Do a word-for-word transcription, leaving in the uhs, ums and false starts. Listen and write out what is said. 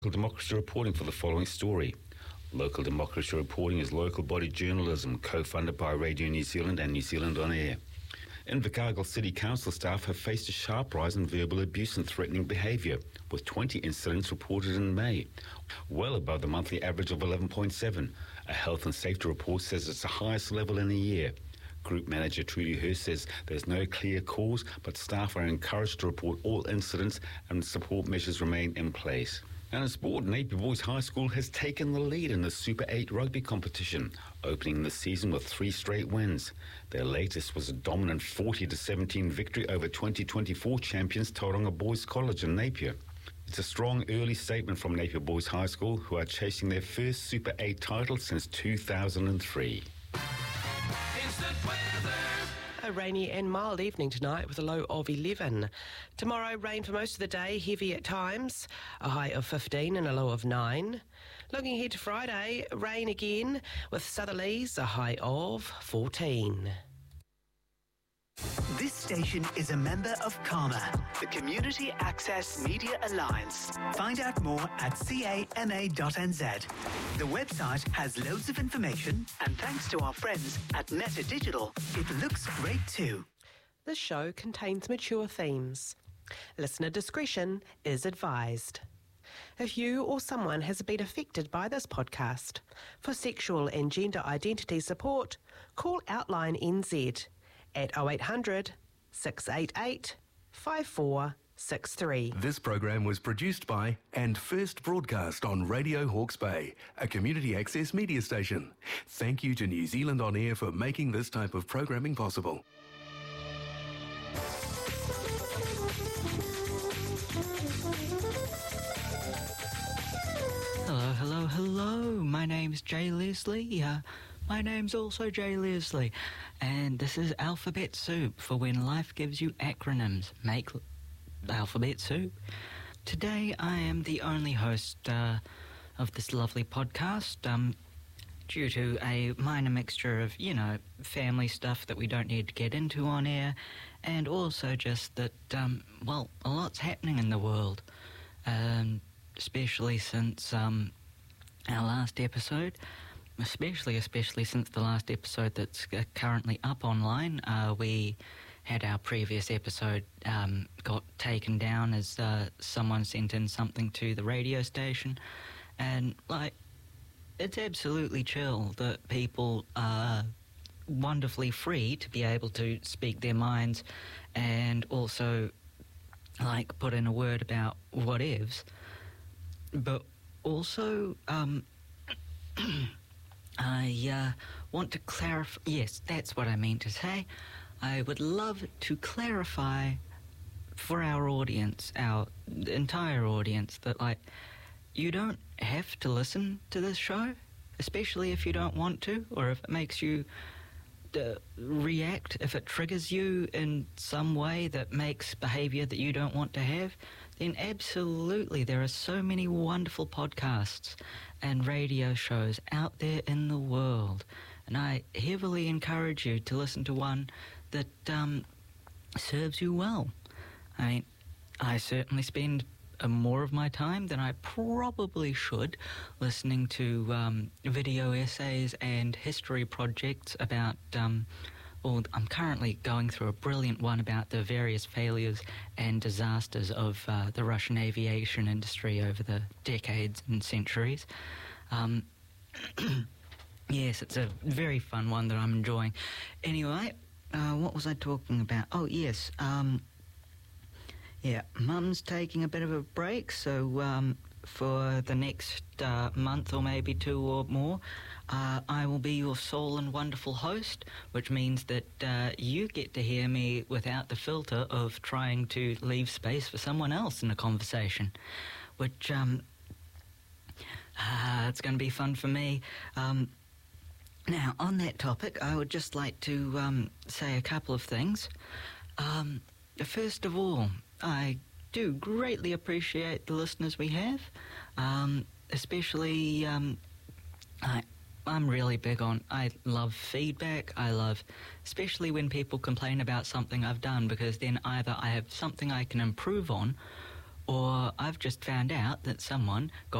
Local Democracy Reporting for the following story. Local Democracy Reporting is local body journalism co-funded by Radio New Zealand and New Zealand On Air. Invercargill City Council staff have faced a sharp rise in verbal abuse and threatening behaviour, with twenty incidents reported in May, well above the monthly average of eleven point seven. A health and safety report says it's the highest level in a year. Group Manager Trudy Hurst says there's no clear cause, but staff are encouraged to report all incidents and support measures remain in place. And in sport, Napier Boys High School has taken the lead in the Super eight rugby competition, opening the season with three straight wins. Their latest was a dominant forty to seventeen victory over twenty twenty-four champions Tauranga Boys College in Napier. It's a strong early statement from Napier Boys High School, who are chasing their first Super eight title since two thousand three. Instant weather. A rainy and mild evening tonight with a low of eleven. Tomorrow, rain for most of the day, heavy at times, a high of fifteen and a low of nine. Looking ahead to Friday, rain again with southerlies, a high of fourteen. This station is a member of CAMA, the Community Access Media Alliance. Find out more at cama dot n z. The website has loads of information, and thanks to our friends at Netta Digital, it looks great too. This show contains mature themes. Listener discretion is advised. If you or someone has been affected by this podcast, for sexual and gender identity support, call Outline N Z at oh eight hundred, six eight eight, five four six three. This program was produced by and first broadcast on Radio Hawke's Bay, a community access media station. Thank you to New Zealand On Air for making this type of programming possible. Hello, hello, hello. My name's Jay Leslie. Uh, my name's also Jay Leslie. And this is Alphabet Soup for when life gives you acronyms. Make alphabet soup. Today I am the only host uh, of this lovely podcast, um, due to a minor mixture of, you know, family stuff that we don't need to get into on air, and also just that, um, well, a lot's happening in the world, um, especially since um, our last episode. Especially, especially since the last episode that's currently up online. Uh, we had our previous episode um, got taken down as uh, someone sent in something to the radio station. And, like, it's absolutely chill that people are wonderfully free to be able to speak their minds and also, like, put in a word about whatevs. But also, um... I uh, want to clarify... Yes, that's what I mean to say. I would love to clarify for our audience, our entire audience, that, like, you don't have to listen to this show, especially if you don't want to, or if it makes you uh, react, if it triggers you in some way that makes behaviour that you don't want to have, then absolutely there are so many wonderful podcasts and radio shows out there in the world, and I heavily encourage you to listen to one that um, serves you well. I mean, I certainly spend uh, more of my time than I probably should listening to um, video essays and history projects about... Um, Well, I'm currently going through a brilliant one about the various failures and disasters of uh, the Russian aviation industry over the decades and centuries. Um, yes, it's a very fun one that I'm enjoying. Anyway, uh, what was I talking about? Oh, yes. Um, yeah, Mum's taking a bit of a break, so um, for the next uh, month or maybe two or more, uh, I will be your sole and wonderful host, which means that uh, you get to hear me without the filter of trying to leave space for someone else in a conversation, which um, uh, it's going to be fun for me. Um, now, on that topic, I would just like to um, say a couple of things. Um, first of all, I do greatly appreciate the listeners we have, um, especially um, I, I'm really big on, I love feedback. I love, especially when people complain about something I've done, because then either I have something I can improve on, or I've just found out that someone got